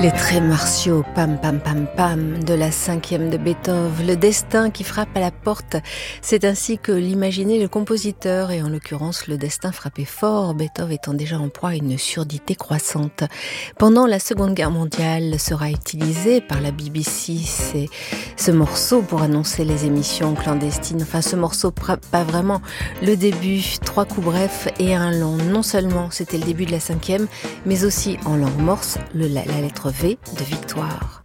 Les traits martiaux, pam pam pam pam, de la cinquième de Beethoven, le destin qui frappe à la porte. C'est ainsi que l'imaginait le compositeur, et en l'occurrence le destin frappait fort, Beethoven étant déjà en proie à une surdité croissante. Pendant la Seconde Guerre mondiale sera utilisé par la BBC ce morceau pour annoncer les émissions clandestines. Enfin, ce morceau, pas vraiment. Le début, 3 coups brefs et un long. Non seulement c'était le début de la cinquième, mais aussi en langue morse, la lettre V de victoire.